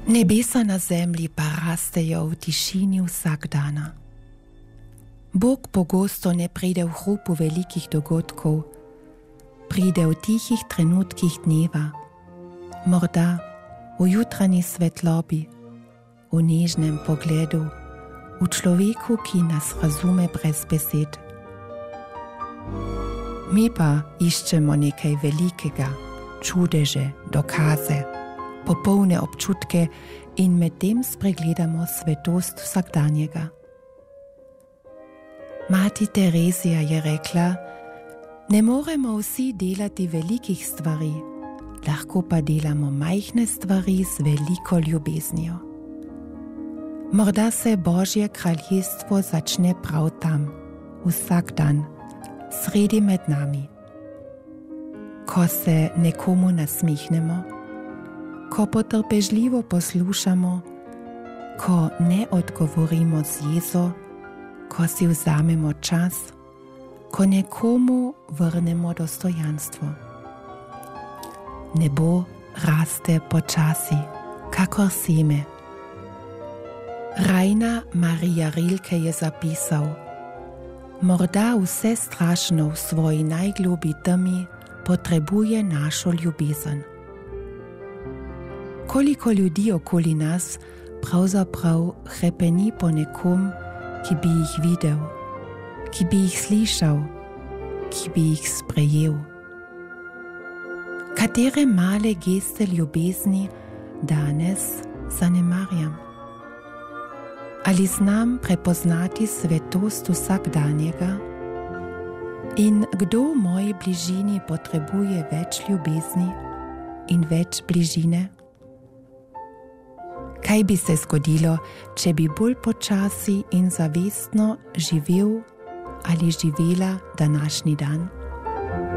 Nebesa na zemlji pa rastejo v tišini vsak dana. Bog pogosto ne pride v hrupu velikih dogodkov, pride v tihih trenutkih dneva, morda v jutranji svetlobi, v nežnem pogledu, v človeku, ki nas razume brez besed. Mi pa iščemo nekaj velikega, čudeže, dokaze, popolne občutke in med tem spregledamo svetost vsakdanjega. Mati Terezija je rekla, ne moremo vsi delati velikih stvari, lahko pa delamo majhne stvari z veliko ljubeznijo. Morda se Božje kraljestvo začne prav tam, vsak dan, sredi med nami. Ko se nekomu nasmihnemo, ko potrpežljivo poslušamo, ko ne odgovorimo z jezo, ko si vzamemo čas, ko nekomu vrnemo dostojanstvo. Nebo raste počasi, kakor seme. Rainer Maria Rilke je zapisal, morda vse strašno v svoji najgloblji temi potrebuje našo ljubezen. Koliko ljudi okoli nas pravzaprav hrepeni po nekom, ki bi jih videl, ki bi jih slišal, ki bi jih sprejel. Katere male geste ljubezni danes zanemarjam? Ali znam prepoznati svetost vsakdanjega? In kdo v moji bližini potrebuje več ljubezni in več bližine? Kaj bi se zgodilo, če bi bolj počasi in zavestno živel ali živela današnji dan?